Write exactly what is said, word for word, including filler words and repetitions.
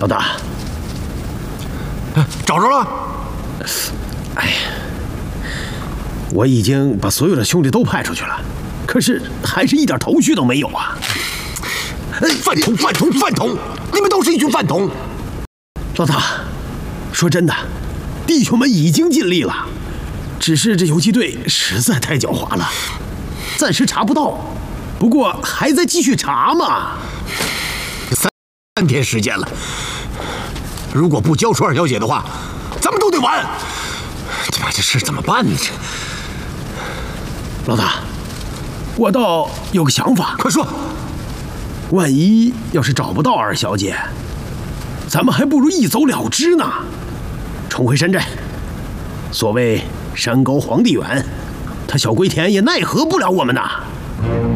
老大， 找着了？ 哎呀，我已经把所有的兄弟都派出去了，可是还是一点头绪都没有啊！ 饭桶，饭桶，饭桶！你们都是一群饭桶！ 老大，说真的，弟兄们已经尽力了，只是这游击队实在太狡猾了，暂时查不到。不过还在继续查嘛。 三三天时间了，如果不交出二小姐的话，咱们都得完。他妈这事怎么办呢？这老大，我倒有个想法。 快说。 万一要是找不到二小姐，咱们还不如一走了之呢。重回山寨，所谓山高皇帝远，他小龟田也奈何不了我们呐。